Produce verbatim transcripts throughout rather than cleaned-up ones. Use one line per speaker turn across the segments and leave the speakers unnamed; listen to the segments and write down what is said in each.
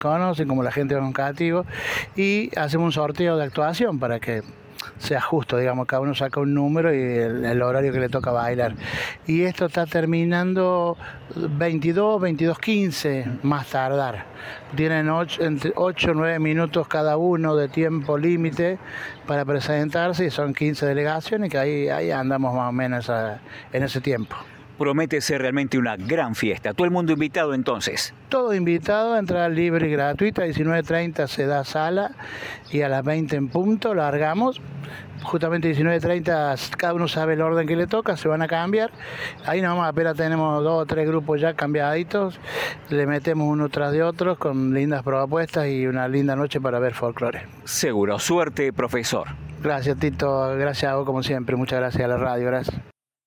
conocen como la gente con cativo, y hacemos un sorteo de actuación para que sea justo, digamos, cada uno saca un número y el, el horario que le toca bailar. Y esto está terminando veintidós, veintidós quince, más tardar. Tienen ocho, entre ocho o nueve minutos cada uno de tiempo límite para presentarse, y son quince delegaciones, que ahí, ahí andamos más o menos a, en ese tiempo.
Promete ser realmente una gran fiesta. Todo el mundo invitado entonces.
Todo invitado, entrada libre y gratuita, diecinueve treinta se da sala y a las veinte en punto largamos. Justamente diecinueve treinta cada uno sabe el orden que le toca, se van a cambiar. Ahí nomás apenas tenemos dos o tres grupos ya cambiaditos, le metemos uno tras de otros con lindas propuestas y una linda noche para ver folclore.
Seguro. Suerte, profesor.
Gracias, Tito. Gracias a vos como siempre. Muchas gracias a la radio. Gracias.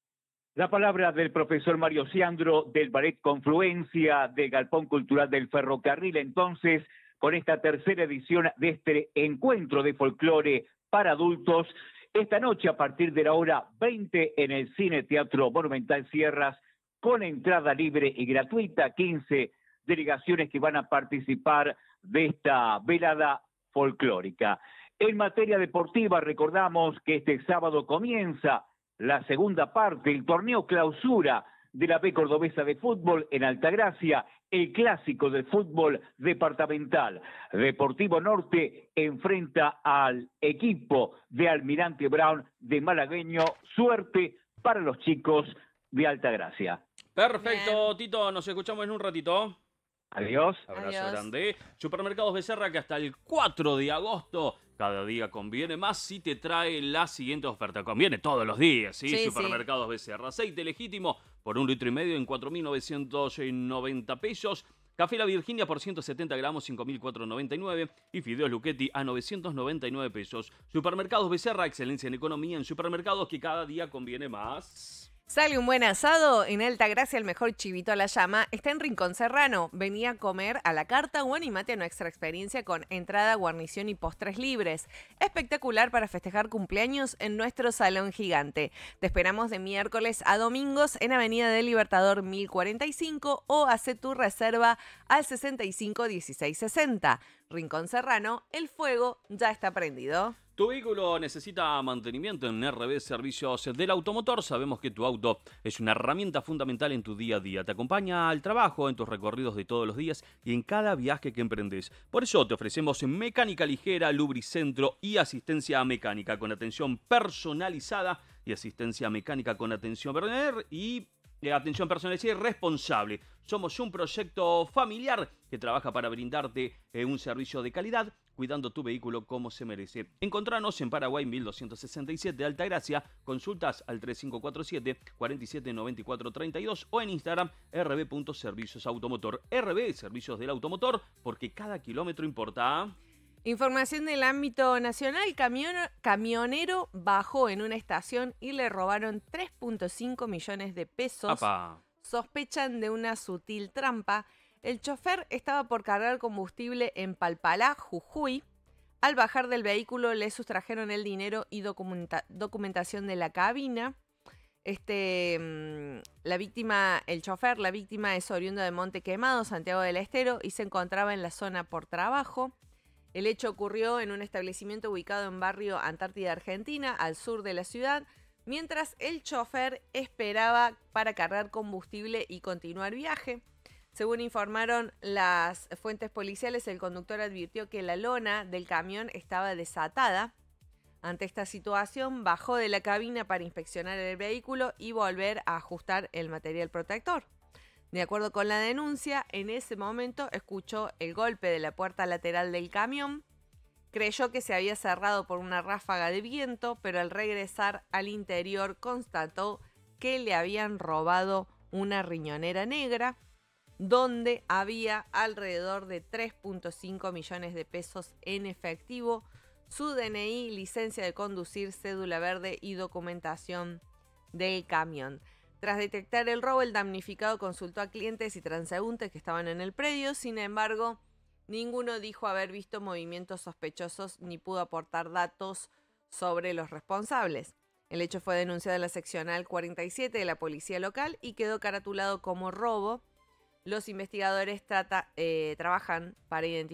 La palabra del profesor Mario Ciandro del Ballet Confluencia del Galpón Cultural del Ferrocarril. Entonces, con esta tercera edición de este encuentro de folclore para adultos, esta noche a partir de la hora veinte en el Cine Teatro Monumental Sierras, con entrada libre y gratuita, quince delegaciones que van a participar de esta velada folclórica. En materia deportiva, recordamos que este sábado comienza la segunda parte, el torneo clausura de la B Cordobesa de Fútbol en Altagracia, el clásico del fútbol departamental. Deportivo Norte enfrenta al equipo de Almirante Brown de Malagueño. Suerte para los chicos de Altagracia.
Perfecto, bien. Tito, nos escuchamos en un ratito.
Adiós.
Abrazo
Adiós.
grande. Supermercados Becerra, que hasta el cuatro de agosto, cada día conviene más si te trae la siguiente oferta. Conviene todos los días, ¿sí?
Sí,
Supermercados sí. Becerra. Aceite legítimo por un litro y medio en cuatro mil novecientos noventa pesos. Café La Virginia por ciento setenta gramos, cinco mil cuatrocientos noventa y nueve. Y fideos Luchetti a novecientos noventa y nueve pesos. Supermercados Becerra, excelencia en economía en supermercados que cada día conviene más.
Sale un buen asado en Altagracia, el mejor chivito a la llama. Está en Rincón Serrano. Vení a comer a la carta o animate a nuestra experiencia con entrada, guarnición y postres libres. Espectacular para festejar cumpleaños en nuestro salón gigante. Te esperamos de miércoles a domingos en Avenida del Libertador mil cuarenta y cinco o hace tu reserva al sesenta y cinco dieciséis sesenta. Rincón Serrano, el fuego ya está prendido.
Tu vehículo necesita mantenimiento en R B Servicios del Automotor. Sabemos que tu auto es una herramienta fundamental en tu día a día. Te acompaña al trabajo, en tus recorridos de todos los días y en cada viaje que emprendes. Por eso te ofrecemos mecánica ligera, lubricentro y asistencia mecánica con atención personalizada y asistencia mecánica con atención personalizada y atención personalizada y responsable. Somos un proyecto familiar que trabaja para brindarte eh, un servicio de calidad, cuidando tu vehículo como se merece. Encontranos en Paraguay mil doscientos sesenta y siete, Altagracia. Consultas al tres cinco cuatro siete, cuatro siete nueve cuatro tres dos o en Instagram rb.serviciosautomotor. R B, Servicios del Automotor, porque cada kilómetro importa.
Información del ámbito nacional. Camion, camionero bajó en una estación y le robaron tres punto cinco millones de pesos.
Apa.
Sospechan de una sutil trampa. El chofer estaba por cargar combustible en Palpalá, Jujuy. Al bajar del vehículo le sustrajeron el dinero y documenta- documentación de la cabina. Este, la víctima, el chofer, la víctima es oriundo de Monte Quemado, Santiago del Estero, y se encontraba en la zona por trabajo. El hecho ocurrió en un establecimiento ubicado en barrio Antártida, Argentina, al sur de la ciudad, mientras el chofer esperaba para cargar combustible y continuar viaje. Según informaron las fuentes policiales, el conductor advirtió que la lona del camión estaba desatada. Ante esta situación, bajó de la cabina para inspeccionar el vehículo y volver a ajustar el material protector. De acuerdo con la denuncia, en ese momento escuchó el golpe de la puerta lateral del camión. Creyó que se había cerrado por una ráfaga de viento, pero al regresar al interior constató que le habían robado una riñonera negra, donde había alrededor de tres punto cinco millones de pesos en efectivo, su D N I, licencia de conducir, cédula verde y documentación del camión. Tras detectar el robo, el damnificado consultó a clientes y transeúntes que estaban en el predio. Sin embargo, ninguno dijo haber visto movimientos sospechosos ni pudo aportar datos sobre los responsables. El hecho fue denunciado en la seccional cuarenta y siete de la policía local y quedó caratulado como robo. Los investigadores trata, eh, trabajan para identificar